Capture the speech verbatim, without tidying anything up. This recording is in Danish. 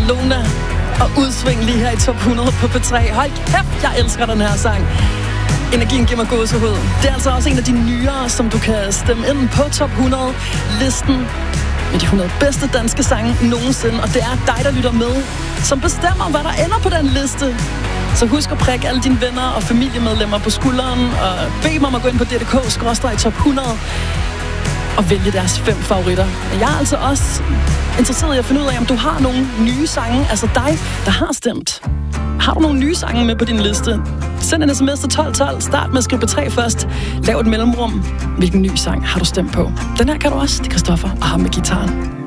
Luna og Udsving lige her i top hundrede på P tre. Hold kæft, jeg elsker den her sang. Energien giver mig gåsehud. Det er altså også en af de nyere, som du kan stemme ind på top hundrede-listen med de hundrede bedste danske sange nogensinde. Og det er dig, der lytter med, som bestemmer, hvad der ender på den liste. Så husk at prikke alle dine venner og familiemedlemmer på skulderen og bed dem om at gå ind på d d k skråstreg top hundrede og vælge deres fem favoritter. Jeg er altså også interesseret i at finde ud af, om du har nogle nye sange, altså dig, der har stemt. Har du nogle nye sange med på din liste? Send en sms til tolv tolv. Start med at skrive P tre først. Lav et mellemrum. Hvilken ny sang har du stemt på? Den her kan du også. Det er Christoffer og ham med gitaren.